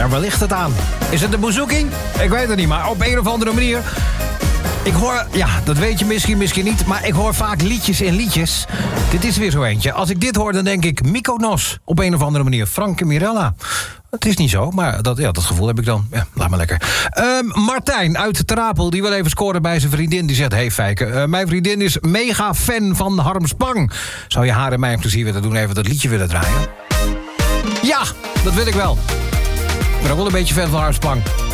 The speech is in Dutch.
Ja, waar ligt het aan? Is het de bezoeking? Ik weet het niet, maar op een of andere manier... Ik hoor, ja, dat weet je misschien niet... maar ik hoor vaak liedjes in liedjes. Dit is weer zo eentje. Als ik dit hoor, dan denk ik Mykonos. Op een of andere manier. Frank en Mirella. Het is niet zo, maar dat gevoel heb ik dan. Ja, laat maar lekker. Martijn uit Ter Apel, die wil even scoren bij zijn vriendin. Die zegt, hey Fijke, mijn vriendin is mega fan van Harm Spang. Zou je haar en mij een plezier willen doen, even dat liedje willen draaien? Ja, dat wil ik wel. Ik ben ook wel een beetje fan van Harm Spang.